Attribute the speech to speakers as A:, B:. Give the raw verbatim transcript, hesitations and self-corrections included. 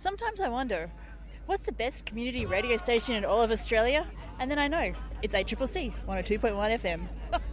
A: Sometimes I wonder, what's the best community radio station in all of Australia? And then I know, it's A C C C, one oh two point one F M.